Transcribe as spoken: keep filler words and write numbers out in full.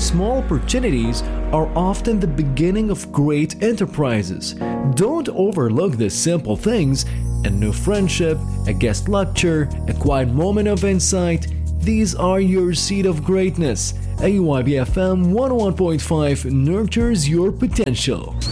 Small opportunities are often the beginning of great enterprises. Don't overlook the simple things: a new friendship, a guest lecture, a quiet moment of insight. These are your seed of greatness. A Y B F M one oh one point five nurtures your potential.